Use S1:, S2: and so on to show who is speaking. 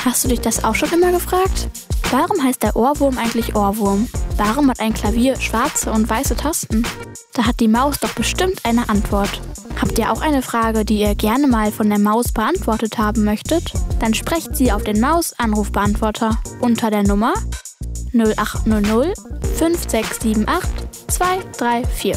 S1: Hast du dich das auch schon immer gefragt? Warum heißt der Ohrwurm eigentlich Ohrwurm? Warum hat ein Klavier schwarze und weiße Tasten? Da hat die Maus doch bestimmt eine Antwort. Habt ihr auch eine Frage, die ihr gerne mal von der Maus beantwortet haben möchtet? Dann sprecht sie auf den Maus-Anrufbeantworter unter der Nummer 0800 5678 234.